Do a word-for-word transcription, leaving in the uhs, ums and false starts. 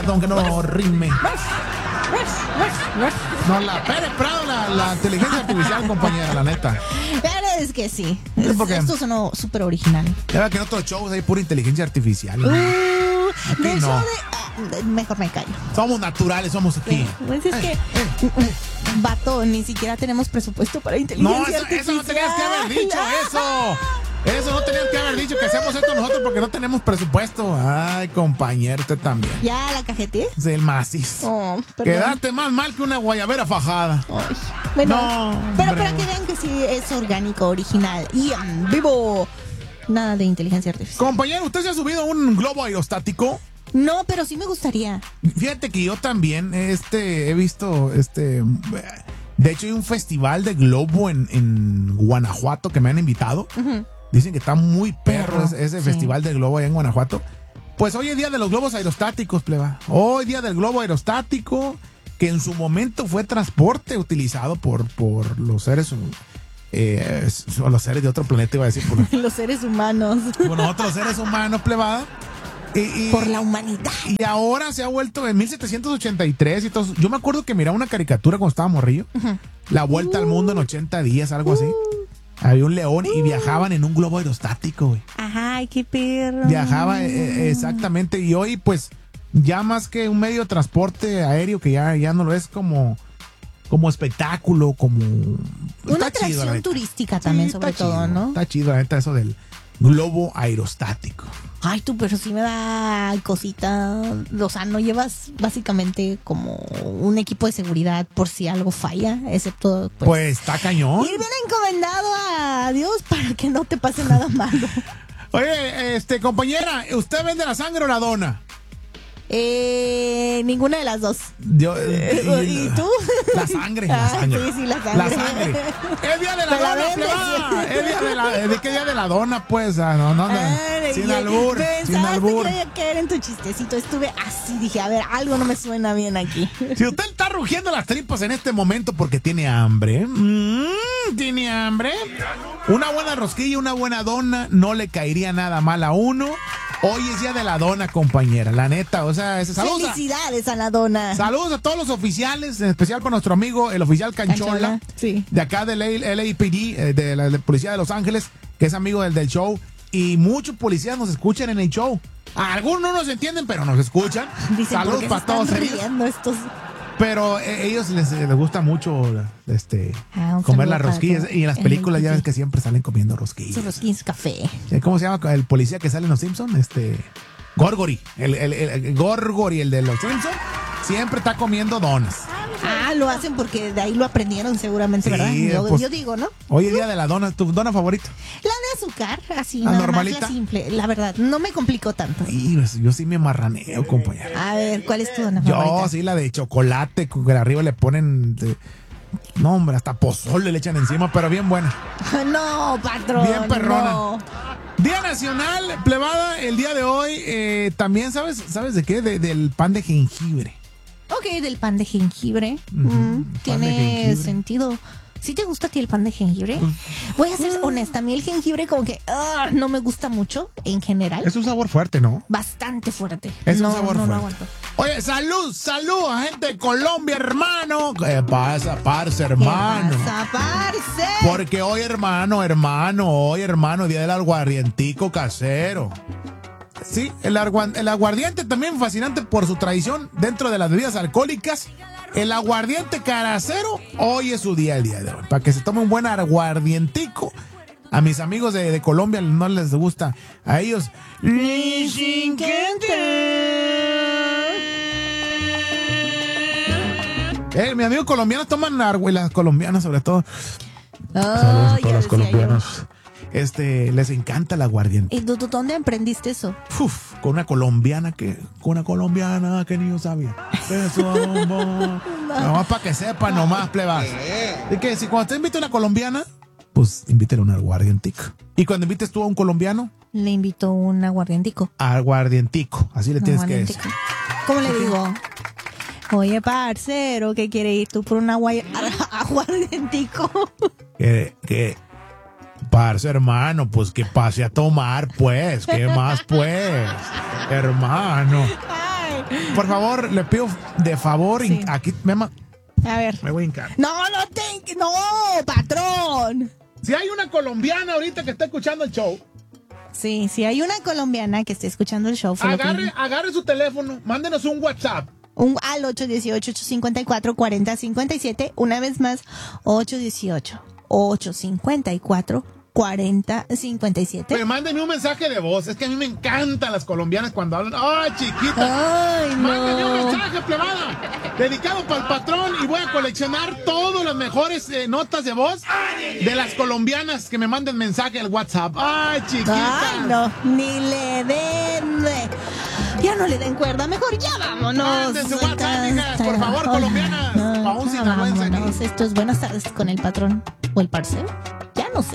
Perdón que no rime. No, la Pérez Prado, la, la inteligencia artificial, compañera, la neta. Pero es que sí. Sí, porque- Esto sonó súper original. Ya ves que en otros shows hay pura inteligencia artificial. Uh, Aquí de no. eso de, ah, mejor me callo. Somos naturales, somos aquí. Pues es que, vato, ni siquiera tenemos presupuesto para No, inteligencia eso, artificial. eso no tenías que haber dicho, eso. Eso no tenías que haber dicho, que hacemos esto nosotros porque no tenemos presupuesto. Ay, compañero, usted también. ¿Ya la cajeteé? Es el macizo. Oh, perdón. Quedaste más mal que una guayabera fajada. Ay, bueno, No, pero hombre. para que vean que sí es orgánico, original y en vivo. Nada de inteligencia artificial. Compañero, ¿usted se ha subido a un globo aerostático? No, pero sí me gustaría. Fíjate que yo también este, he visto, este, de hecho hay un festival de globo en, en Guanajuato que me han invitado. Ujú. Dicen que está muy perro Perro, ese, ese sí. festival de globo allá en Guanajuato. Pues hoy es día de los globos aerostáticos, pleba. Hoy día del globo aerostático, que en su momento fue transporte utilizado por, por los seres, eh, o los seres de otro planeta, iba a decir, por, Los seres humanos. por nosotros seres humanos, plebada. Y, y- Por la humanidad. y ahora se ha vuelto en mil setecientos ochenta y tres y todo. Yo me acuerdo que miraba una caricatura cuando estaba morrillo. La vuelta al mundo en ochenta días, algo así. Había un león y viajaban en un globo aerostático, güey. Ay, qué perro. Viajaba eh, eh, exactamente. Y hoy, pues, ya más que un medio de transporte aéreo, que ya, ya no lo es como, como espectáculo, como... Una Está chido, la atracción neta. turística también, Sí, sobre está todo, chido, ¿no? Está chido, la neta, eso del globo aerostático. Ay, tú, pero sí me da cosita. O sea, no llevas básicamente como un equipo de seguridad por si algo falla, excepto pues, Pues, está cañón. ir bien encomendado a Dios para que no te pase nada malo. Oye, este, compañera, ¿usted vende la sangre o la dona? Eh, ninguna de las dos. Yo, Eh, ¿y tú? La sangre, la Ah, sangre. sí, sí, la sangre. La sangre. Es día de la Me la dona, vendes. plebada. Es día de la, ¿de qué día de la dona, pues? Ah, no, no, no. Ay, Sin yo albur, sin pensaste albur. que iba a caer en tu chistecito. Estuve así, dije, a ver, algo no me suena bien aquí. Si usted está rugiendo las tripas en este momento porque tiene hambre, mm, tiene hambre, una buena rosquilla, una buena dona no le caería nada mal a uno. Hoy es día de la dona, compañera, la neta, o sea, ese- saludos a, Felicidades a la dona. saludos a todos los oficiales, en especial para nuestro amigo, el oficial Canchola, Canchola, sí. de acá del L A P D, eh, de la de Policía de Los Ángeles, que es amigo del, del show, y muchos policías nos escuchan en el show. Algunos no nos entienden, pero nos escuchan. Dicen, ¿por Saludos qué se para están todos ellos. riendo estos? Pero eh, ellos les, les gusta mucho este Ah, un comer saludo las para rosquillas. todo Y en las el películas ya P G. ves que siempre salen comiendo Sus rosquillas. rosquillas café. Eh, ¿Cómo se llama el policía que sale en Los Simpsons? Este Gorgory. El, el, el, el Gorgory, el de Los Simpsons, siempre está comiendo donas. Ah, lo hacen porque de ahí lo aprendieron seguramente, Sí, ¿verdad? Yo, pues- yo digo, ¿no? Hoy es día de la dona. ¿Tu dona favorita? La de azúcar, así, ¿La nada normalita? más, la simple. La verdad, no me complicó tanto. Y pues, yo sí me marraneo, compañero. A ver, ¿cuál es tu dona Yo favorita? sí, la de chocolate, que arriba le ponen... de- no, hombre, hasta pozole le echan encima, pero bien buena. No, patrón. Bien perrona. no. Día Nacional, plebada, el día de hoy, eh, también, ¿sabes sabes de qué? De- del pan de jengibre. Ok, del pan de jengibre. Ujú, Mm, pan de tiene jengibre. sentido. ¿Sí te gusta a ti el pan de jengibre? Voy a ser honesta, a mí el jengibre como que ah, no me gusta mucho en general. Es un sabor fuerte, ¿no? Bastante fuerte. Es un no, sabor no, no fuerte. aguanto. Oye, salud, salud a gente de Colombia, hermano. ¿Qué pasa, parce, hermano? ¿Qué pasa, parce? Porque hoy, hermano, hermano, hoy, hermano, día del aguardientico casero. Sí, el, arguan- el aguardiente también fascinante por su tradición dentro de las bebidas alcohólicas. El aguardiente casero, hoy es su día, el día de hoy. Para que se tome un buen aguardientico. A mis amigos de, de Colombia no les gusta. A ellos. Les encanta. Eh, mis amigos colombianos toman agua y las colombianas sobre todo. Saludos a Ay, todos ya los decía colombianos. Este, les encanta el aguardiente. yo. ¿Y tú, tú dónde aprendiste eso? Uf, con una colombiana que, con una colombiana que ni yo sabía. Eso, bombo. Nomás para que sepa, nomás, plebas. Y que si cuando te invita una colombiana, pues invítale un aguardientico. Y cuando invites tú a un colombiano, Le invito un aguardientico. aguardientico. Así le tienes que decir. Aguardientico. ¿Cómo le digo? Oye, parcero, ¿qué quiere ir tú por un agua aguardientico? Que, que, parce, hermano, pues que pase a tomar, pues. ¿Qué más, pues? Hermano. Ay, por favor, le pido de favor, Sí. aquí me, ma- A ver. me voy a hincar. No, no te... No, patrón. Si hay una colombiana ahorita que está escuchando el show, Sí, si hay una colombiana que esté escuchando el show, fue lo que- agarre, agarre su teléfono, mándenos un WhatsApp. un, al ocho uno ocho, ocho cinco cuatro, cuatro cero cinco siete. Una vez más, ocho uno ocho, ocho cinco cuatro, cuatro cero cinco siete. Pero mándenme un mensaje de voz. Es que a mí me encantan las colombianas cuando hablan. ¡Ay, chiquita! Ay, Mándenme un no. mensaje, plebada, dedicado para el patrón, y voy a coleccionar todas las mejores eh, notas de voz de las colombianas que me manden mensaje al WhatsApp. ¡Ay, chiquita! Ay, no, ni le den. Ya no le den cuerda, mejor ya vámonos. Manden su WhatsApp, hijas, por favor, colombianas, pa' un Ya sinaloense aquí. vámonos. Esto es Buenas tardes con el patrón o el parcero.